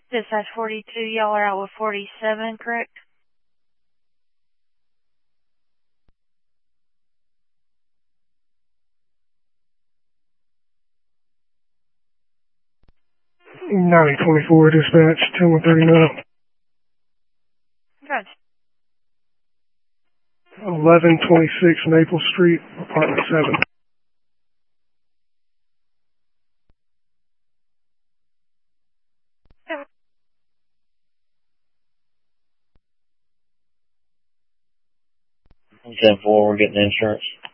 Dispatch 42, y'all are out with 47, correct? Nine 24 dispatch, 10-139. Good. 1126 Maple Street, apartment 7. Ten four, we're getting insurance.